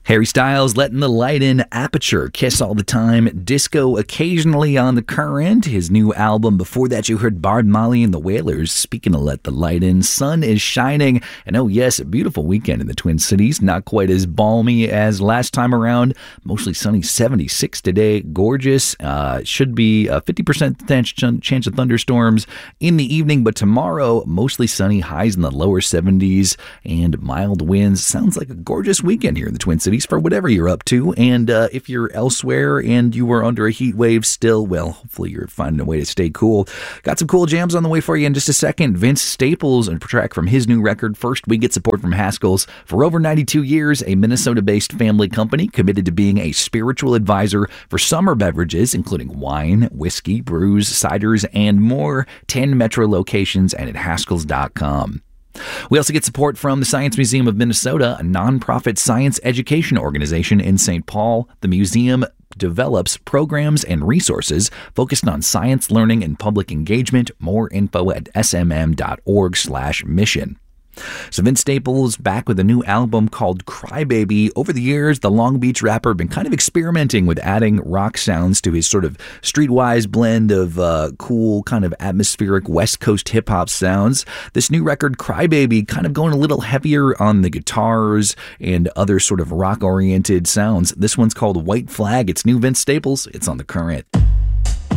Harry Styles letting the light in, Aperture, Kiss All the Time, Disco occasionally on the Current. His new album. Before that, you heard Barb Molly and the Wailers. Speaking of let the light in, sun is shining. And oh yes, a beautiful weekend in the Twin Cities. Not quite as balmy as last time around. Mostly sunny, 76 today. Gorgeous. Should be a 50% chance of thunderstorms in the evening, but tomorrow, mostly sunny, highs in the lower 70s and mild winds. Sounds like a gorgeous weekend here in the Twin Cities for whatever you're up to. And if you're elsewhere and you are under a heat wave still, well, hopefully you're finding a way to stay cool. Got some cool jams on the way for you in just a second. Vince Staples, a track from his new record. First, we get support from Haskell's. For over 92 years, a Minnesota-based family company committed to being a spiritual advisor for summer beverages, including wine, whiskey, brews, ciders, and more. 10 metro locations and at Haskells.com. We also get support from the Science Museum of Minnesota, a nonprofit science education organization in St. Paul. The museum develops programs and resources focused on science learning and public engagement. More info at smm.org/mission. So Vince Staples back with a new album called Crybaby. Over the years, the Long Beach rapper been kind of experimenting with adding rock sounds to his sort of streetwise blend of cool, kind of atmospheric West Coast hip-hop sounds. This new record, Crybaby, kind of going a little heavier on the guitars and other sort of rock-oriented sounds. This one's called White Flag. It's new Vince Staples. It's on The Current.